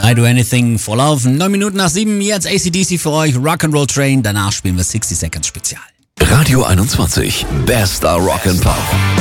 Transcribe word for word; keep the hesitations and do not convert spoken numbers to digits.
I Do Anything for Love. Neun Minuten nach sieben, jetzt A C D C für euch, Rock'n'Roll Train. Danach spielen wir sechzig Seconds Spezial. Radio einundzwanzig, Bester Rock and Pop.